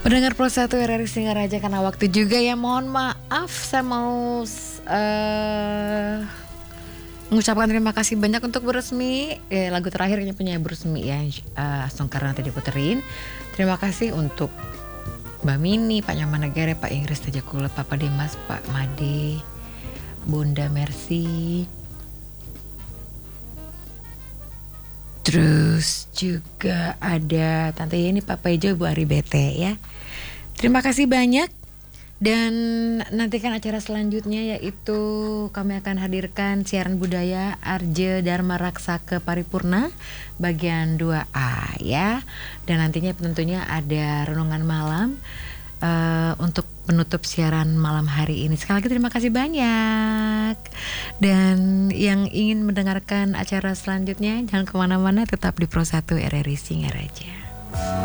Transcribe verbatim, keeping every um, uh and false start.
Pendengar Pro satu R R I Singaraja, karena waktu juga ya, mohon maaf saya mau uh, mengucapkan terima kasih banyak untuk Bu Resmi. Eh, lagu terakhirnya punya Bu Resmi ya, uh, Songkar nanti diputerin. Terima kasih untuk Mbak Mini, Pak Nyamanegara, Pak Inggris Tejakula, Papa Dimas, Pak Made, Bunda Mercy. Terus juga ada Tante Yeni, Papa Ijo, Bu Ari Bete ya. Terima kasih banyak. Dan nantikan acara selanjutnya, yaitu kami akan hadirkan siaran budaya Arje Dharma Raksaka Paripurna bagian dua A ya. Dan nantinya tentunya ada renungan malam uh, untuk penutup siaran malam hari ini. Sekali lagi terima kasih banyak. Dan yang ingin mendengarkan acara selanjutnya, jangan kemana-mana, tetap di Pro satu R R I Singaraja.